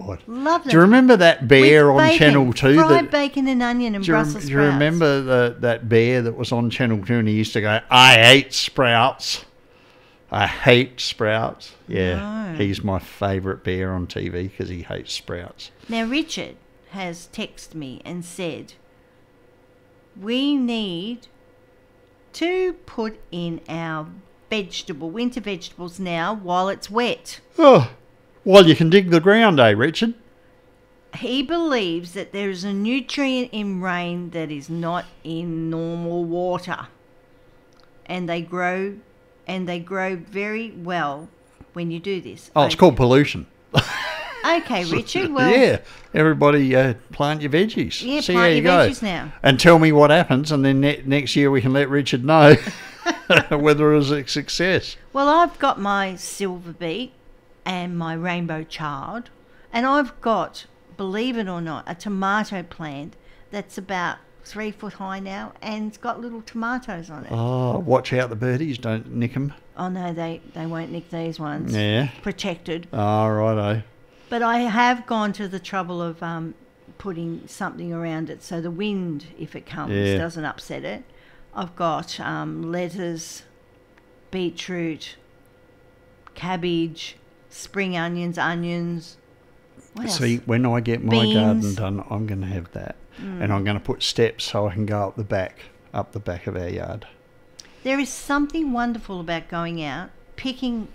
God. Love them. Do you remember that bear With on bacon, Channel 2? fried bacon and onion and Brussels sprouts. Do you remember that bear that was on Channel 2 and he used to go, I hate sprouts. I hate sprouts. Yeah, No. he's my favourite bear on TV because he hates sprouts. Now, Richard has texted me and said, we need to put in our winter vegetables now while it's wet. Oh, well, you can dig the ground, eh, Richard? He believes that there is a nutrient in rain that is not in normal water. And they grow very well when you do this. Oh, it's called pollution. Okay, Richard. Well, yeah, everybody plant your veggies. Yeah, see plant how you your go. veggies now. And tell me what happens, and then next year we can let Richard know whether it was a success. Well, I've got my silver beet and my rainbow chard, and I've got, believe it or not, a tomato plant that's about 3 foot high now, and it's got little tomatoes on it. Oh, watch out the birdies, don't nick them. Oh no, they won't nick these ones. Yeah. Protected. Oh, righto. But I have gone to the trouble of putting something around it so the wind, if it comes, doesn't upset it. I've got lettuce, beetroot, cabbage, spring onions. What else? See, when I get my Beans. garden done, I'm going to have that. And I'm going to put steps so I can go up the back of our yard. There is something wonderful about going out, picking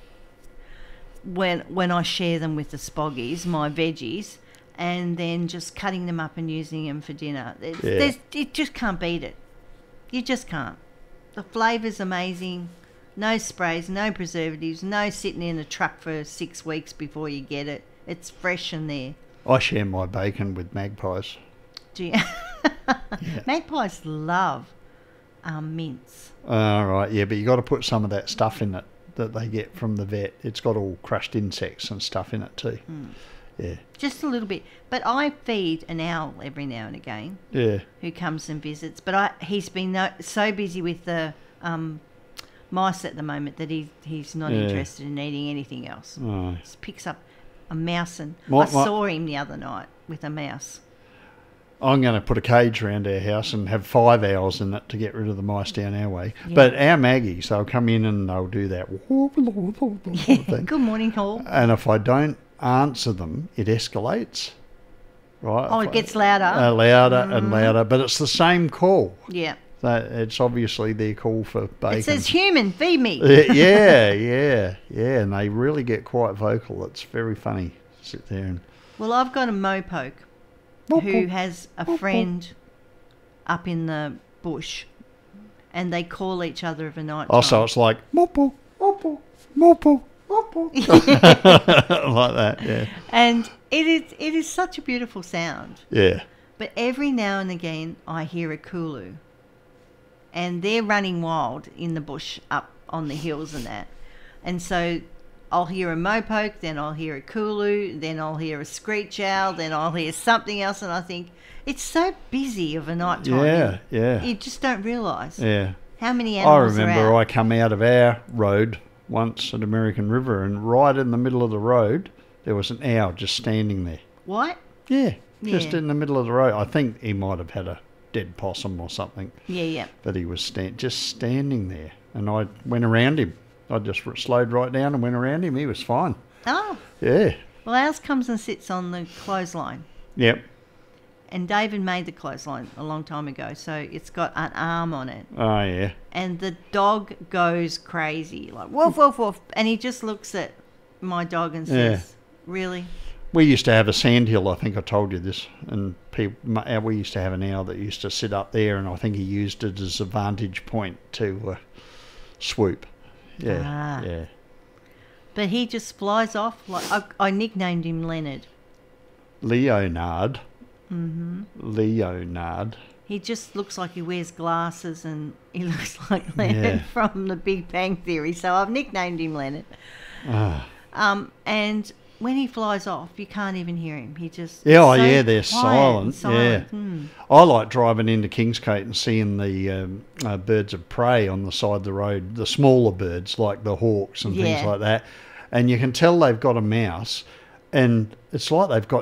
when I share them with the spoggies, my veggies, and then just cutting them up and using them for dinner. You just can't beat it. You just can't. The flavour's amazing. No sprays, no preservatives, no sitting in a truck for 6 weeks before you get it. It's fresh in there. I share my bacon with magpies. Do you? Magpies love mince. Right, yeah, but you got to put some of that stuff in it that they get from the vet. It's got all crushed insects and stuff in it too. Yeah. Just a little bit. But I feed an owl every now and again. Yeah. Who comes and visits. But he's been so busy with the mice at the moment that he's not interested in eating anything else. Oh. He just picks up a mouse and I saw him the other night with a mouse. I'm going to put a cage around our house and have 5 owls in it to get rid of the mice down our way. Yeah. But our Maggies, they'll come in and they'll do that thing. Good morning call. And if I don't answer them, it escalates. Right? Oh, it gets louder. And louder, but it's the same call. Yeah. It's obviously their call for bacon. It says, human, feed me. Yeah, and they really get quite vocal. It's very funny. Sit there and... Well, I've got a mopoke who has a friend up in the bush, and they call each other of a night time. Oh, so it's like, mopo, mopo, mopo, mopo. Like that, yeah. And it is such a beautiful sound. Yeah. But every now and again, I hear a kulu. And they're running wild in the bush up on the hills and that. And so I'll hear a mopoke, then I'll hear a kulu, then I'll hear a screech owl, then I'll hear something else, and I think, it's so busy of a night time. Yeah. You just don't realise Yeah. how many animals I are remember out. I come out of our road once at American River, and right in the middle of the road, there was an owl just standing there. What? Yeah, just in the middle of the road. I think he might have had a dead possum or something. Yeah. But he was just standing there, and I went around him. I just slowed right down and went around him. He was fine. Oh. Yeah. Well, ours comes and sits on the clothesline. Yep. And David made the clothesline a long time ago, so it's got an arm on it. Oh, yeah. And the dog goes crazy, like woof, woof, woof. And he just looks at my dog and says, really? We used to have a sandhill, I think I told you this, and we used to have an owl that used to sit up there, and I think he used it as a vantage point to swoop. Yeah. But he just flies off. Like I nicknamed him Leonard. Leonard. Leonard. He just looks like he wears glasses, and he looks like Leonard from The Big Bang Theory. So I've nicknamed him Leonard. And when he flies off, you can't even hear him. He just they're silent. Yeah. Hmm. I like driving into Kingscote and seeing the birds of prey on the side of the road, the smaller birds like the hawks and things like that. And you can tell they've got a mouse, and it's like they've got